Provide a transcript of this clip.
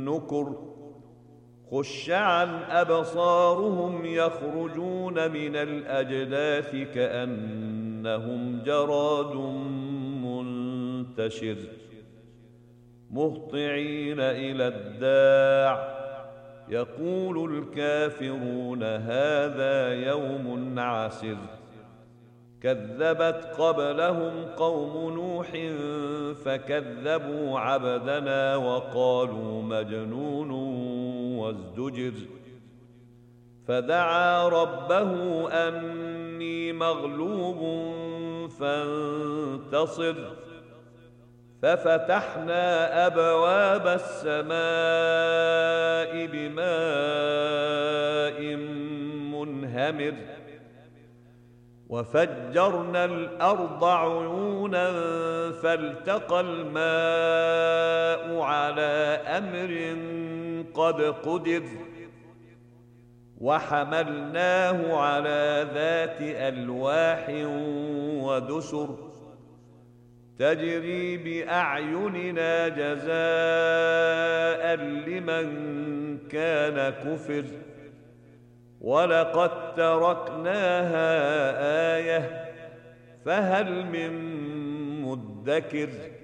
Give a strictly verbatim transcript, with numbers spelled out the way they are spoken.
النكر خش عن أبصارهم يخرجون من الأجداث كأنهم جراد منتشر مهطعين إلى الداع يقول الكافرون هذا يوم عسر كذبت قبلهم قوم نوح فكذبوا عبدنا وقالوا مجنون وازدجر فدعا ربه أني مغلوب فانتصر ففتحنا أبواب السماء بماء منهمر وفجرنا الأرض عيونا فالتقى الماء على أمر قد قدر وحملناه على ذات ألواح ودسر تجري بأعيننا جزاء لمن كان كفر ولقد تركناها آية فهل من مدكر